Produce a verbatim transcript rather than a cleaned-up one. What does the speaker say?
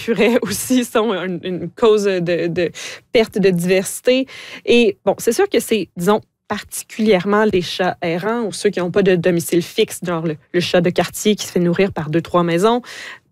furets aussi sont une, une cause de, de perte de diversité. Et bon, c'est sûr que c'est, disons, particulièrement les chats errants ou ceux qui n'ont pas de domicile fixe, genre le, le chat de quartier qui se fait nourrir par deux, trois maisons.